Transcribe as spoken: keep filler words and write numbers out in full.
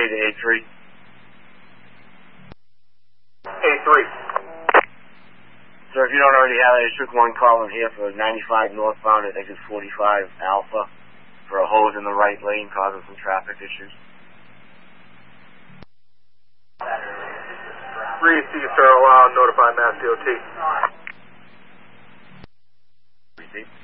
to A three. A three. So if you don't already have it, I took one call in here for ninety-five northbound at exit forty-five Alpha for a hose in the right lane causing some traffic issues. Received, sir. Allow, notify Mass D O T. Received.